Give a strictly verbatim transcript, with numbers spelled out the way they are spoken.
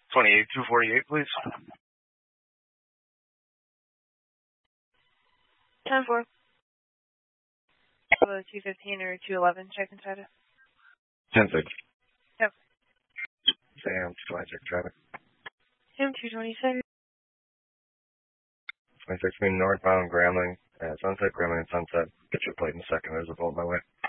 twenty-eight, two forty-eight, please. ten four. Uh, two fifteen or two eleven, check inside it. ten six. Yep. Sam, twenty-six traffic. Sam, two twenty-six. twenty-six, mean northbound Grambling, uh, Sunset, Grambling, and Sunset. Get your plate in a second, there's a boat in my way.